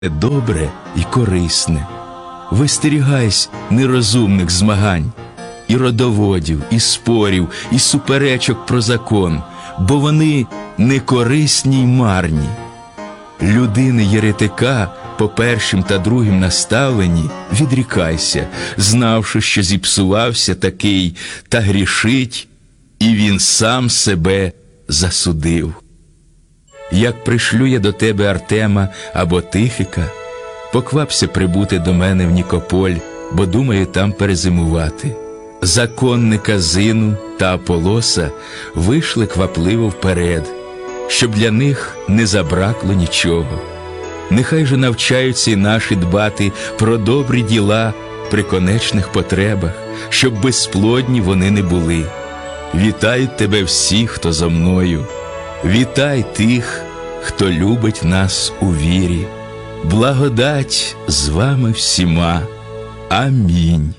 добре і корисне. Вистерігайсь нерозумних змагань, і родоводів, і спорів, і суперечок про закон, бо вони некорисні й марні. Людини єретика по першим та другим наставленні відрікайся, знавши, що зіпсувався такий, та грішить, і він сам себе засудив. Як пришлю я до тебе Артема або Тихика, поквапся прибути до мене в Нікополь, бо думаю там перезимувати. Законника Зину та Аполоса вийшли квапливо вперед, щоб для них не забракло нічого. Нехай же навчаються й наші дбати про добрі діла при конечних потребах, щоб безплодні вони не були. Вітають тебе всі, хто зо мною. Вітай тих, хто любить нас у вірі. Благодать з вами всіма. Амінь.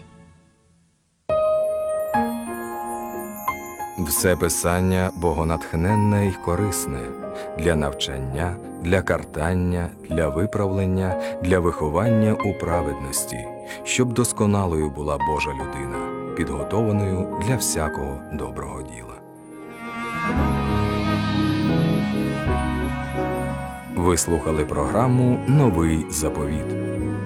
Все писання богонатхненне й корисне для навчання, для картання, для виправлення, для виховання у праведності, щоб досконалою була Божа людина, підготованою для всякого доброго діла. Ви слухали програму «Новий заповіт».